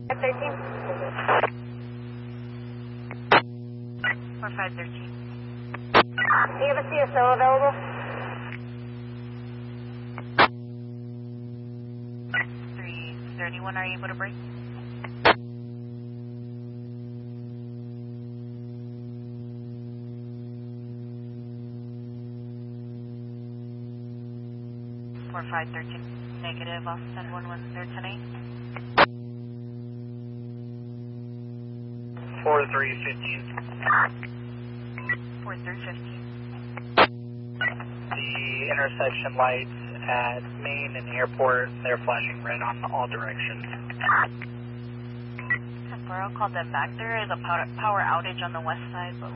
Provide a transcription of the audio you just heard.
13. 4513. Do you have a CSO available? 331, are you able to break? Four five 13 negative, I'll send one with 10-8. 4315. 4315. The intersection lights at Main and Airport, they're flashing red on all directions. I'll call them back. There is a power outage on the west side, but